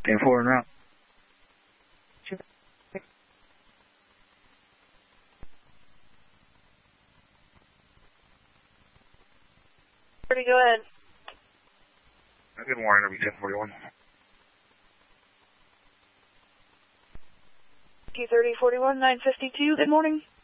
10-4 en route. Go ahead. Good morning, it'll be 1041. Q3041, 952, good morning.